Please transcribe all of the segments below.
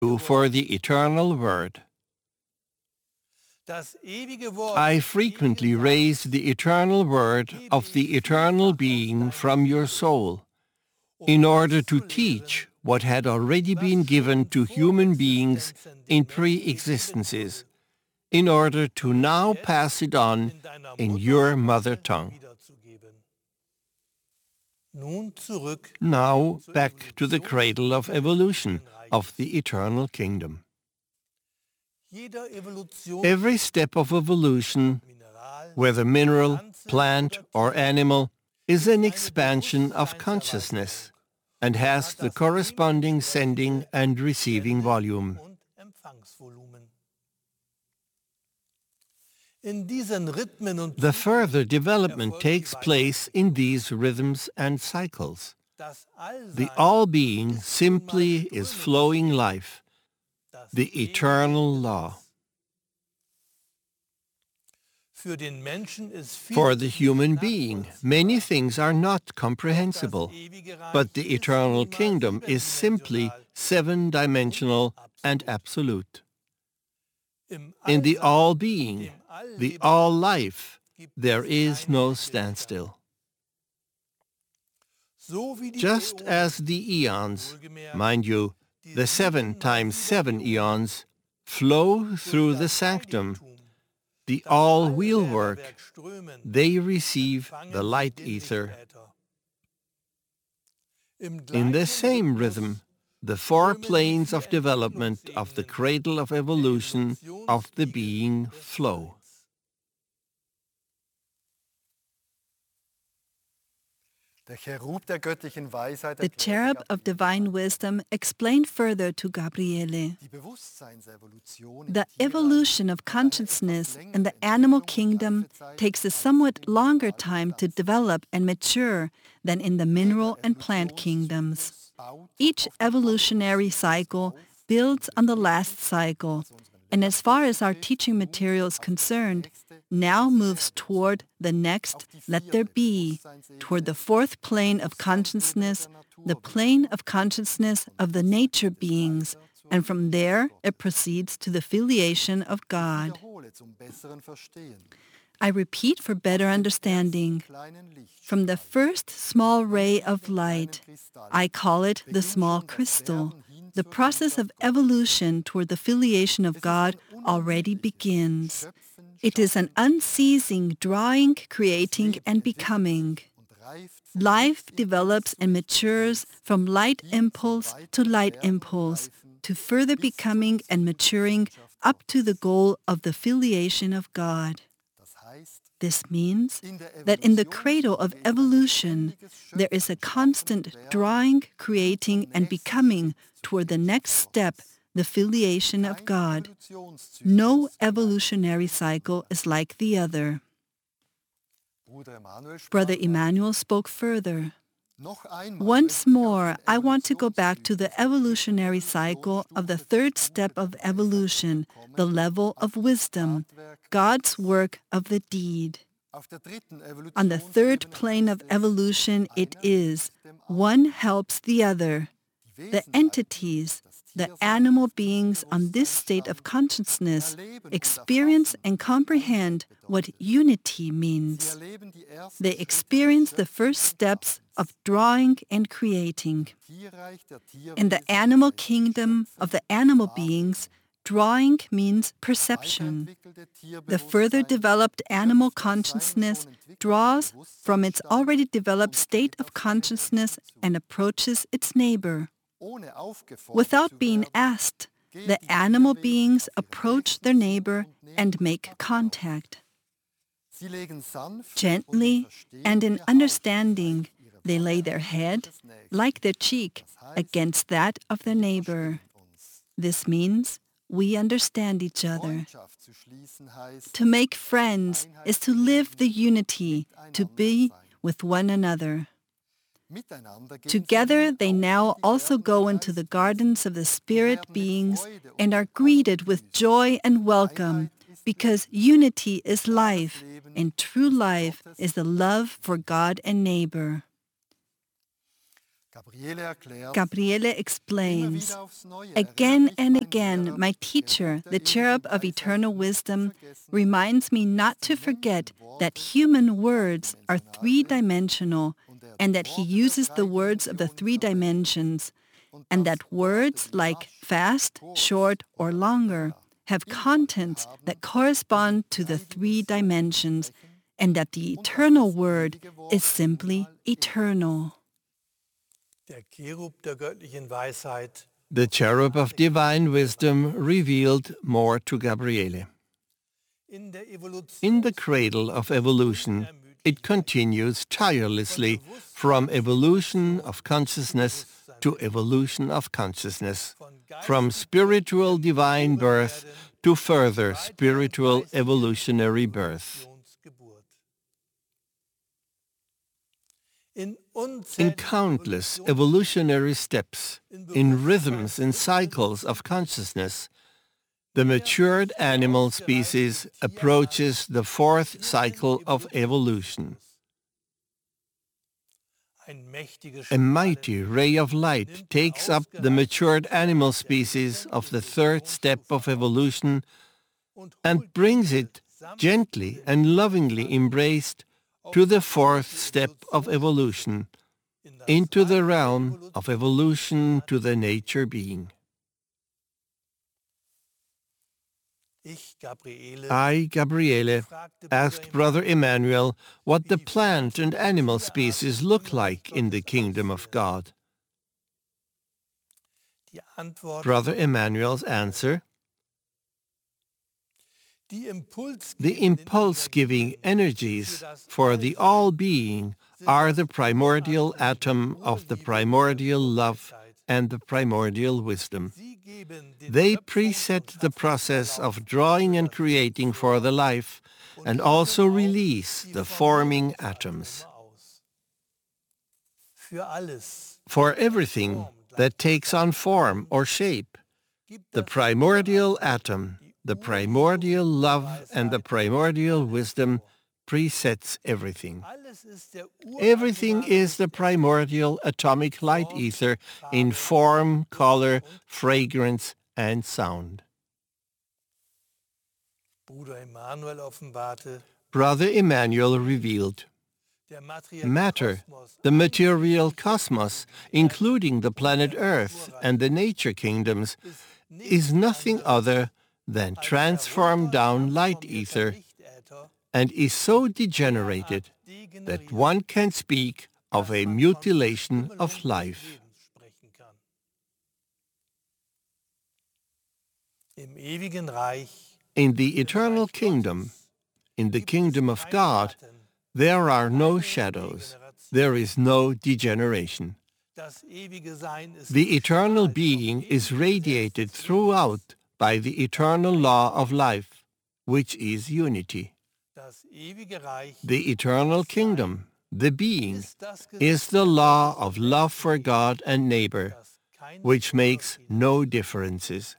for the eternal Word. I frequently raise the eternal Word of the eternal being from your soul, in order to teach what had already been given to human beings in pre-existences, in order to now pass it on in your mother tongue. Now back to the cradle of evolution of the eternal kingdom. Every step of evolution, whether mineral, plant, or animal, is an expansion of consciousness and has the corresponding sending and receiving volume. The further development takes place in these rhythms and cycles. The all-being simply is flowing life, the eternal law. For the human being, many things are not comprehensible, but the eternal kingdom is simply seven-dimensional and absolute. In the all-being, the all-life, there is no standstill. Just as the eons, mind you, the 7 times 7 eons, flow through the sanctum, the all-wheelwork, they receive the light ether. In the same rhythm, the 4 planes of development of the cradle of evolution of the being flow. The cherub of divine wisdom explained further to Gabriele. The evolution of consciousness in the animal kingdom takes a somewhat longer time to develop and mature than in the mineral and plant kingdoms. Each evolutionary cycle builds on the last cycle, and as far as our teaching material is concerned, now moves toward the next let there be, toward the 4th plane of consciousness, the plane of consciousness of the nature beings, and from there it proceeds to the filiation of God. I repeat for better understanding. From the first small ray of light, I call it the small crystal, the process of evolution toward the filiation of God already begins. It is an unceasing drawing, creating, and becoming. Life develops and matures from light impulse to light impulse, to further becoming and maturing up to the goal of the filiation of God. This means that in the cradle of evolution, there is a constant drawing, creating, and becoming toward the next step, the filiation of God. No evolutionary cycle is like the other. Brother Emmanuel spoke further. Once more, I want to go back to the evolutionary cycle of the 3rd step of evolution, the level of wisdom, God's work of the deed. On the 3rd plane of evolution, it is, one helps the other. The entities, the animal beings on this state of consciousness experience and comprehend what unity means. They experience the first steps of drawing and creating. In the animal kingdom of the animal beings, drawing means perception. The further developed animal consciousness draws from its already developed state of consciousness and approaches its neighbor. Without being asked, the animal beings approach their neighbor and make contact. Gently and in understanding, they lay their head, like their cheek, against that of their neighbor. This means we understand each other. To make friends is to live the unity, to be with one another. Together they now also go into the gardens of the spirit beings and are greeted with joy and welcome, because unity is life, and true life is the love for God and neighbor. Gabriele explains, again and again, my teacher, the cherub of eternal wisdom, reminds me not to forget that human words are three-dimensional and that he uses the words of the three dimensions, and that words like fast, short, or longer have contents that correspond to the three dimensions, and that the eternal word is simply eternal. The cherub of divine wisdom revealed more to Gabriele. In the cradle of evolution, it continues tirelessly from evolution of consciousness to evolution of consciousness, from spiritual divine birth to further spiritual evolutionary birth. In countless evolutionary steps, in rhythms and cycles of consciousness, the matured animal species approaches the fourth cycle of evolution. A mighty ray of light takes up the matured animal species of the third step of evolution and brings it, gently and lovingly embraced, to the fourth step of evolution, into the realm of evolution to the nature being. I, Gabriele, asked Brother Emmanuel what the plant and animal species look like in the kingdom of God. Brother Emmanuel's answer: the impulse-giving energies for the all-being are the primordial atom of the primordial love and the primordial wisdom. They preset the process of drawing and creating for the life and also release the forming atoms. For everything that takes on form or shape, the primordial atom, the primordial love and the primordial wisdom presets everything. Everything is the primordial atomic light ether in form, color, fragrance, and sound. Brother Emmanuel revealed, matter, the material cosmos, including the planet Earth and the nature kingdoms, is nothing other than transformed down light ether, and is so degenerated that one can speak of a mutilation of life. In the eternal kingdom, in the kingdom of God, there are no shadows, there is no degeneration. The eternal being is radiated throughout by the eternal law of life, which is unity. The eternal kingdom, the being, is the law of love for God and neighbor, which makes no differences.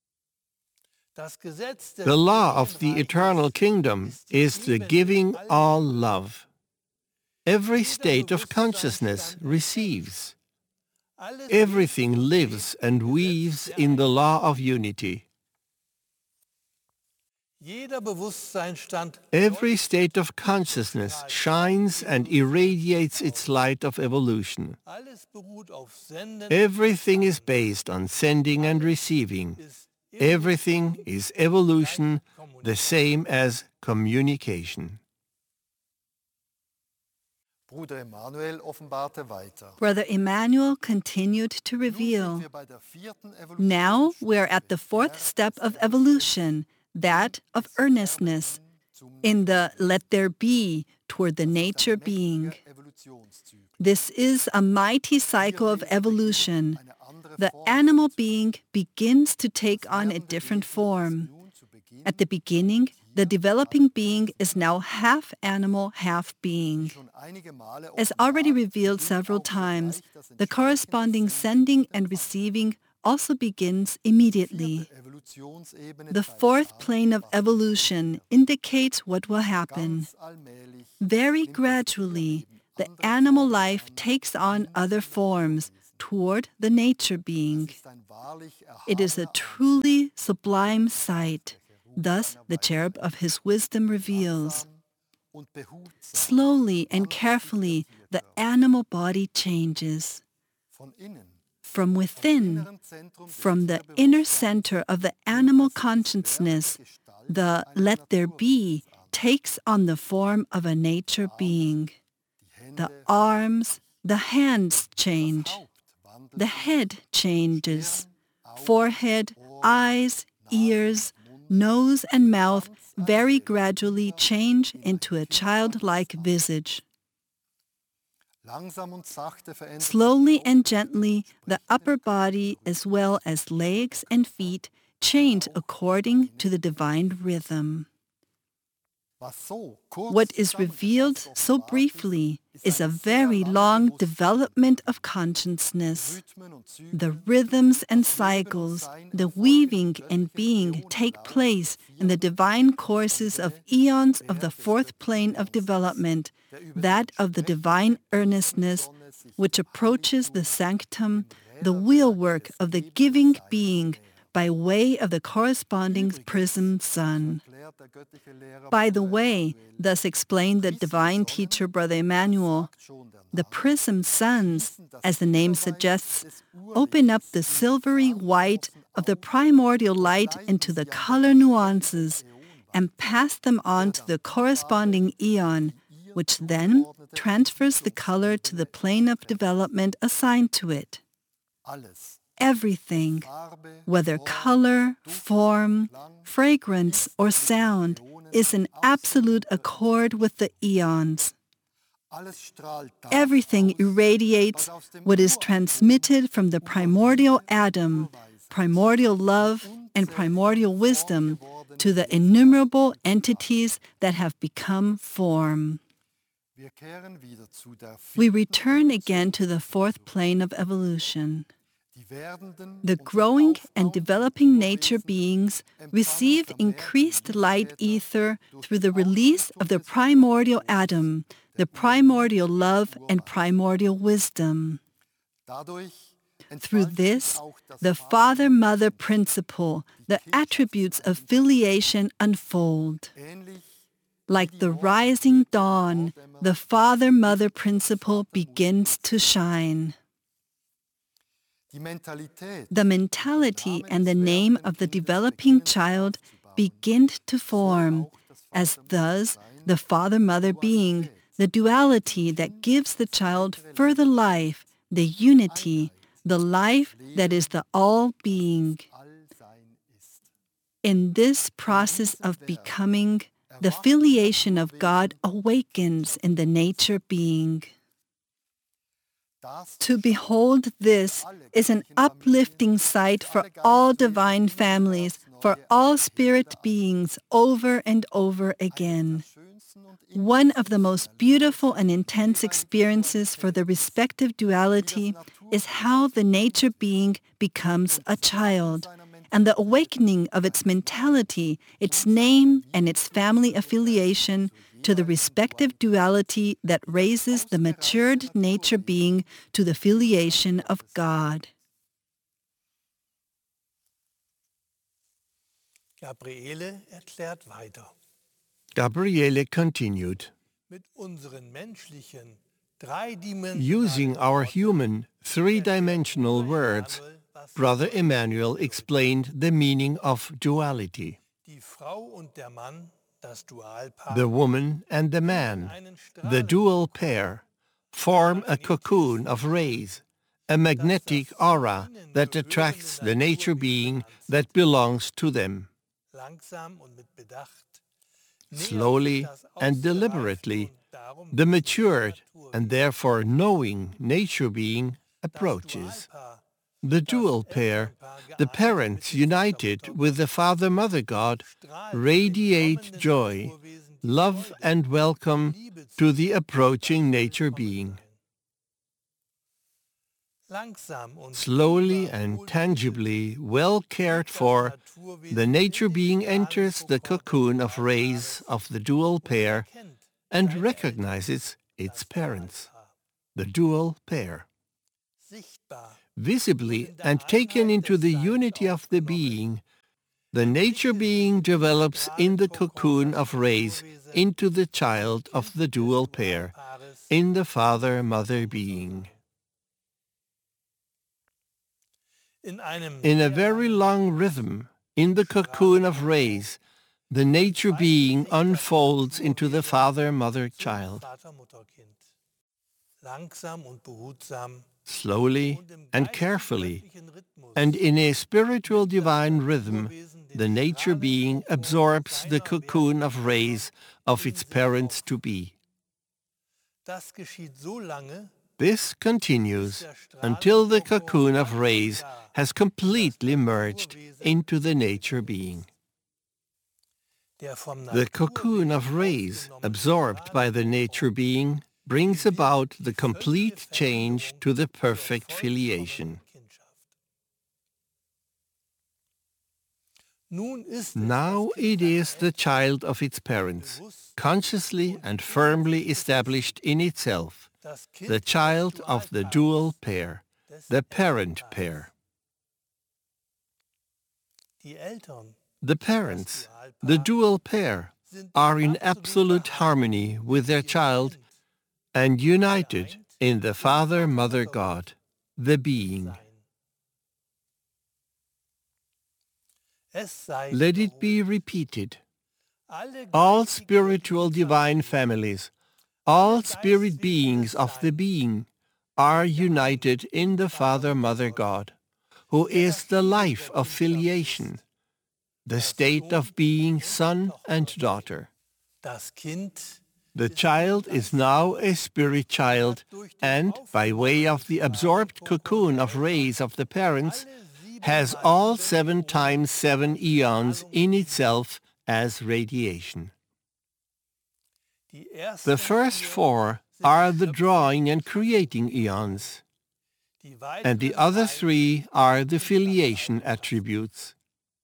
The law of the eternal kingdom is the giving all love. Every state of consciousness receives. Everything lives and weaves in the law of unity. Every state of consciousness shines and irradiates its light of evolution. Everything is based on sending and receiving. Everything is evolution, the same as communication. Brother Emmanuel continued to reveal, now we are at the fourth step of evolution, that of earnestness, in the let there be toward the nature being. This is a mighty cycle of evolution. The animal being begins to take on a different form. At the beginning, the developing being is now half animal, half being. As already revealed several times, the corresponding sending and receiving also begins immediately. The fourth plane of evolution indicates what will happen. Very gradually, the animal life takes on other forms toward the nature being. It is a truly sublime sight. Thus the cherub of his wisdom reveals. Slowly and carefully the animal body changes. From within, from the inner center of the animal consciousness, the let there be takes on the form of a nature being. The arms, the hands change. The head changes. Forehead, eyes, ears, nose and mouth very gradually change into a childlike visage. Slowly and gently, the upper body as well as legs and feet change according to the divine rhythm. What is revealed so briefly is a very long development of consciousness. The rhythms and cycles, the weaving and being take place in the divine courses of eons of the fourth plane of development, that of the divine earnestness, which approaches the sanctum, the wheelwork of the giving being, by way of the corresponding prism sun. By the way, thus explained the divine teacher Brother Emmanuel, the prism suns, as the name suggests, open up the silvery white of the primordial light into the color nuances and pass them on to the corresponding eon, which then transfers the color to the plane of development assigned to it. Everything, whether color, form, fragrance, or sound, is in absolute accord with the eons. Everything irradiates what is transmitted from the primordial Adam, primordial love, and primordial wisdom to the innumerable entities that have become form. We return again to the fourth plane of evolution. The growing and developing nature beings receive increased light ether through the release of the primordial Adam, the primordial love and primordial wisdom. Through this, the father-mother principle, the attributes of filiation unfold. Like the rising dawn, the father-mother principle begins to shine. The mentality and the name of the developing child begin to form, as does the father-mother being, the duality that gives the child further life, the unity, the life that is the all-being. In this process of becoming, the filiation of God awakens in the nature being. To behold this is an uplifting sight for all divine families, for all spirit beings over and over again. One of the most beautiful and intense experiences for the respective duality is how the nature being becomes a child, and the awakening of its mentality, its name, and its family affiliation to the respective duality that raises the matured nature being to the filiation of God. Gabriele erklärt weiter. Gabriele continued. Using our human, three-dimensional words, Brother Emmanuel explained the meaning of duality. The woman and the man, the dual pair, form a cocoon of rays, a magnetic aura that attracts the nature being that belongs to them. Slowly and deliberately, the matured and therefore knowing nature being approaches. The dual pair, the parents united with the Father-Mother God, radiate joy, love and welcome to the approaching nature being. Slowly and tangibly, well cared for, the nature being enters the cocoon of rays of the dual pair and recognizes its parents, the dual pair. Sichtbar. Visibly and taken into the unity of the being, the nature being develops in the cocoon of rays into the child of the dual pair, in the father-mother being. In a very long rhythm, in the cocoon of rays, the nature being unfolds into the father-mother child. Langsam und behutsam Slowly and carefully, and in a spiritual divine rhythm, the nature being absorbs the cocoon of rays of its parents-to-be. Das geschieht so lange, This continues until the cocoon of rays has completely merged into the nature being. der vom The cocoon of rays absorbed by the nature being brings about the complete change to the perfect filiation. Now it is the child of its parents, consciously and firmly established in itself, the child of the dual pair, the parent pair. Die Eltern The parents, the dual pair, are in absolute harmony with their child and united in the Father-Mother God, the being. Let it be repeated. All spiritual divine families, all spirit beings of the being, are united in the Father-Mother God, who is the life of filiation, the state of being son and daughter. Das Kind The child is now a spirit child and, by way of the absorbed cocoon of rays of the parents, has all 7 times 7 eons in itself as radiation. die ersten The first 4 are the drawing and creating eons, die and the weiteren other drei, 3 are the filiation attributes.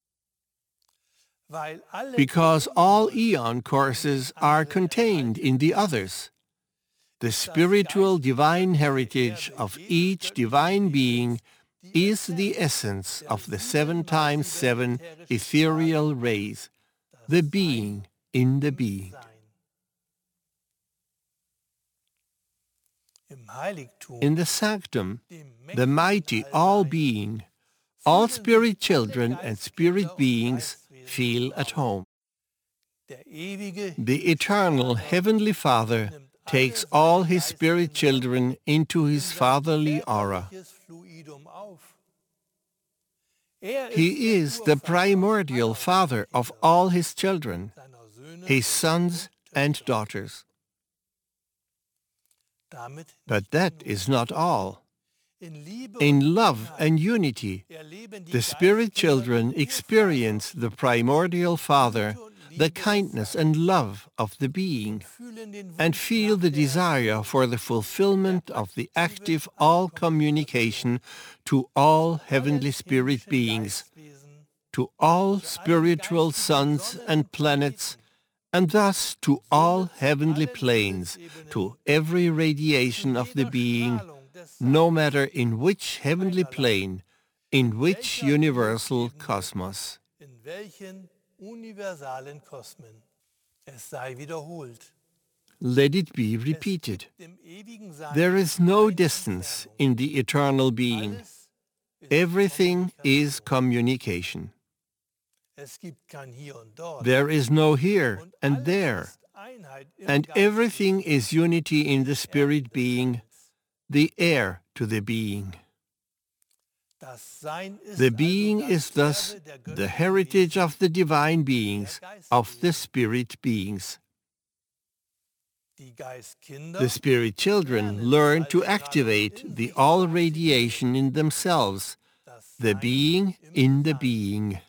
weil alle Because all eon courses are contained in the others. The spiritual divine heritage of each divine being is the essence of the 7 times 7 ethereal rays, the being in the being. Sein. Im Heiligtum, In the sanctum, dem the mighty all-being, all spirit children and spirit beings feel at home. der ewige The eternal Heavenly Father takes all his spirit children into his fatherly aura. väterliches Fluidum auf. He is the primordial father of all his children, seiner Söhne, his sons and daughters. damit But that is not all. in Liebe In love and unity, erleben die the spirit children experience the primordial Father, the kindness and love of the being, fühlen den and Wunsch feel the desire for the fulfillment of the active all-communication to all heavenly spirit beings, Geistwesen, to all spiritual suns and planets, and thus to all heavenly planes, to every radiation of the being, Strahlung des no matter in which heavenly plane, in which universal cosmos. in welchen universalen Kosmen. Es sei wiederholt. Let it be repeated. Dem ewigen Sein There is no distance in the eternal being. alles ist Everything is communication. Es gibt kein Hier und Dort. There is no here Und and alles there, ist Einheit im and Geist. everything is unity in the spirit being, the heir to the being. Das Sein ist The also being das is thus Erbe der the göttlichen heritage Wesen, of the divine beings, der of the Geistwesen. spirit beings. Die Geistkinder The spirit children learn to activate the all radiation in themselves, das the Sein being im in the Sein. being.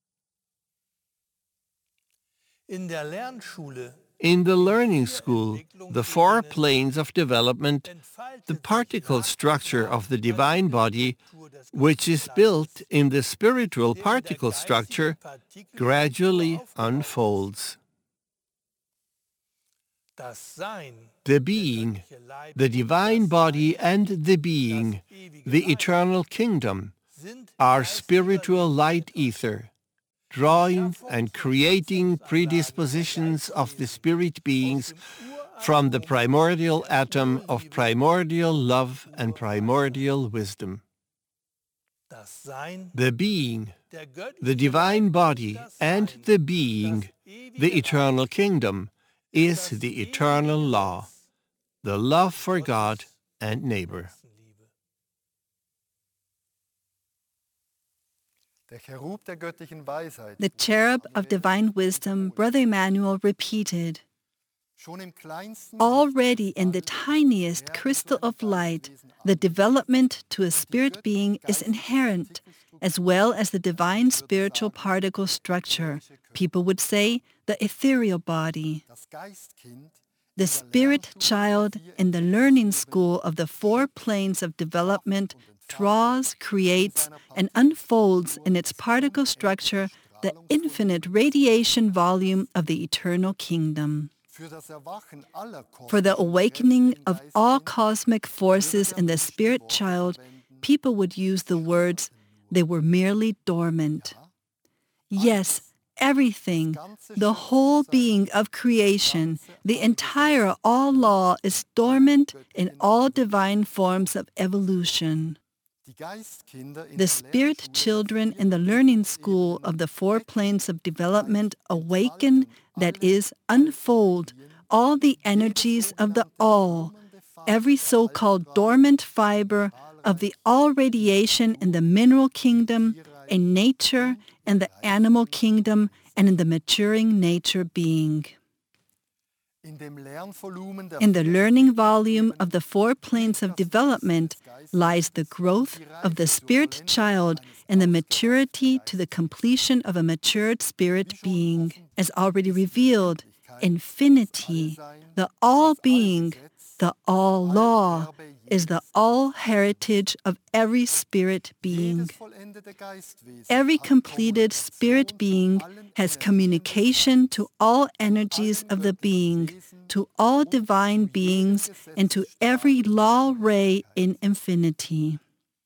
In der Lernschule In the learning school, the 4 planes of development, entfaltet the sich particle nach structure of the divine body, Struktur des which is Geistes, built in the spiritual der particle geistige structure, Partikelstruktur gradually aufgebaut ist. unfolds. das Sein, The being, the divine body, and the being, the eternal kingdom, sind are spiritual light ether, drawing and creating predispositions of the spirit beings from the primordial atom of primordial love and primordial wisdom. das Sein, The being, der göttliche the divine Leib, body, das and Sein, the being, ewige the Reich, eternal kingdom, is das the ewige eternal law, Gesetz, the love for Gottes God and neighbor. Nächstenliebe. Der Cherub der göttlichen Weisheit. The cherub of divine wisdom, Brother Emmanuel repeated. Schon im kleinsten Already in the tiniest crystal of light, the development to a spirit being is inherent, as well as the divine spiritual particle structure. People would say the ethereal body. das Geistkind, The spirit child in the learning school of the four planes of development draws, creates, and unfolds in its particle structure the infinite radiation volume of the eternal kingdom. für das Erwachen aller For the awakening of all cosmic forces in the spirit child, people would use the words, they were merely dormant. Yes, everything, the whole being of creation, the entire all law is dormant in all divine forms of evolution. die Geistkinder in The der spirit Lernschule children in the learning school of the four planes of development awaken, that is, unfold, all the energies of the all, every so-called dormant fiber of the all radiation in the mineral kingdom, in nature, in the animal kingdom, and in the maturing nature being. in dem Lernvolumen der In the learning volume of the four planes of development lies the growth of the spirit child and the maturity to the completion of a matured spirit being. As already revealed, infinity, the all-being, the all-law, is the all-heritage of every spirit being. jedes vollendete Geistwesen Every hat completed spirit being has communication to all energies of the being, to all divine beings, and to every law ray in infinity.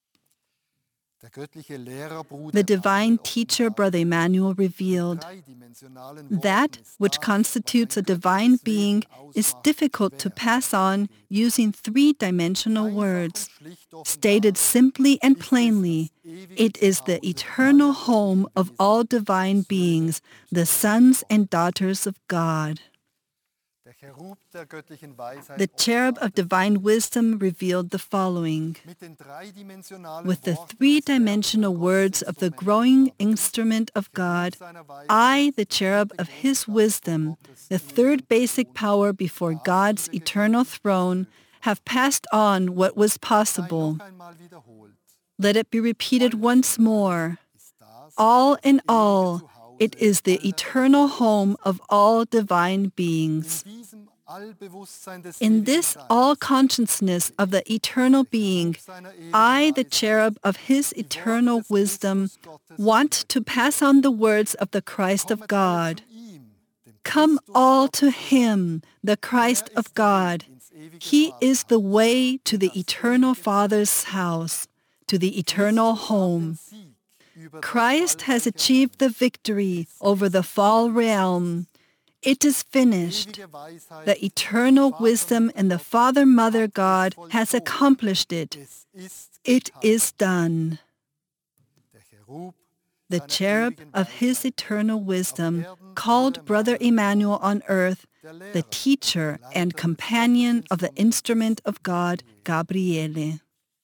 der göttliche Lehrerbruder The divine teacher, Brother Emmanuel, revealed that which constitutes a divine being is difficult to pass on using three-dimensional words. Stated simply and plainly, it is the eternal home of all divine beings, the sons and daughters of God. der Cherub der göttlichen Weisheit The cherub of divine wisdom revealed the following. mit den dreidimensionalen With the Worten three-dimensional words of the growing instrument of God, I, the cherub of his wisdom, the third basic power before God's eternal throne, have passed on what was possible. noch einmal wiederholt. Let it be repeated once more. All in all, it is the eternal home of all divine beings. In diesem Allbewusstsein des In ewigen this Seins, all-consciousness of the eternal being, I, the cherub of his eternal wisdom, want to pass on the words of the Christ of God. ihm, dem Come all to him, the Christ of God. He is the way to the eternal Father's house, to the eternal home. Sieg über Christ has achieved the victory over the fall realm. It is finished. ewige Weisheit, The eternal wisdom in the Father, Mother, God has accomplished it. es ist It getan. is done. Der Cherub The seiner cherub ewigen of his Weisheit, eternal wisdom, called Brother Emmanuel on earth, the teacher and companion of the instrument of God, Gabriele.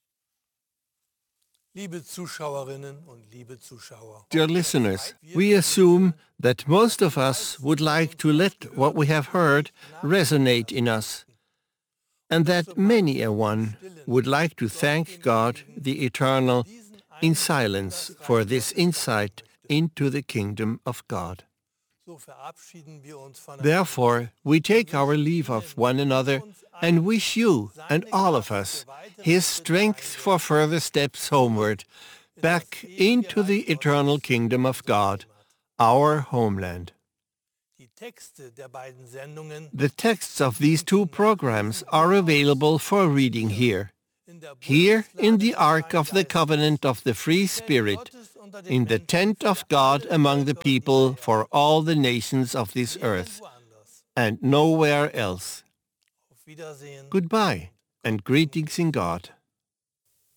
Liebe Zuschauerinnen und liebe Zuschauer, Dear listeners, we assume that most of us would like to let what we have heard resonate in us, and that many a one would like to thank God, the Eternal, in silence for this insight into the kingdom of God. so verabschieden wir uns voneinander. Therefore, we take our leave of one another and wish you and all of us His strength for further steps homeward, back into the eternal kingdom of God, our homeland. Texte der beiden Sendungen The texts of these two programs are available for reading here. in der Here in the Bundeslade des Ark of the Freien Geistes, Covenant of the Free Spirit, Gottes unter den in the Menschen tent of für God alle among the Völker dieser people Erde. for all the nations of this earth, Nirgendwo anders. and nowhere else. Auf Wiedersehen. Goodbye, and greetings in God.